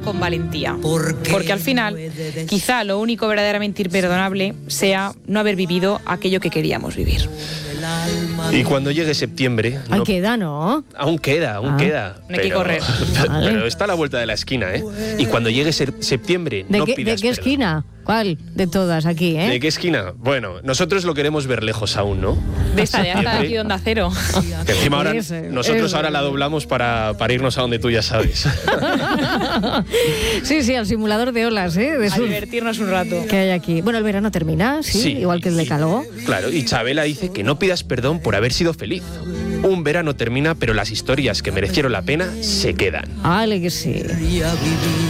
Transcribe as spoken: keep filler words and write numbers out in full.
con valentía. Porque al final, quizá lo único verdaderamente imperdonable sea no haber vivido aquello que queríamos vivir. Y cuando llegue septiembre... Ahí no, queda, ¿no? Aún queda, aún Ah. queda. No hay que correr. Pero, Vale. pero está a la vuelta de la esquina, ¿eh? Y cuando llegue se- septiembre, ¿De, no qué, pidas ¿De qué perdón. esquina? ¿Cuál? De todas aquí, ¿eh? ¿De qué esquina? Bueno, nosotros lo queremos ver lejos aún, ¿no? De esta, de hasta Septiembre. aquí de Onda Cero. Que encima ahora, Ese, nosotros ese. ahora la doblamos para, para irnos a donde tú ya sabes. Sí, sí, al simulador de olas, ¿eh? De A surf divertirnos un rato. que hay aquí. Bueno, el verano termina, sí, Sí. igual que el decálogo. Claro, y Chabela dice que no pidas perdón por haber sido feliz. Un verano termina, pero las historias que merecieron la pena se quedan. Vale, que sí.